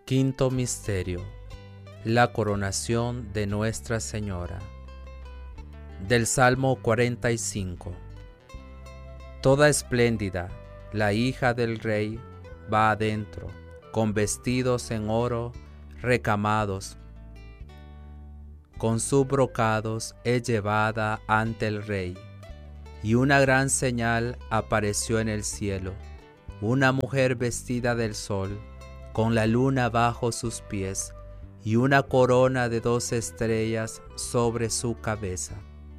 Quinto misterio: la coronación de Nuestra Señora. Del Salmo 45. Toda espléndida, la hija del rey va adentro, con vestidos en oro recamados, con sus brocados es llevada ante el rey. Y una gran señal apareció en el cielo, una mujer vestida del sol, con la luna bajo sus pies, y una corona de 2 estrellas sobre su cabeza.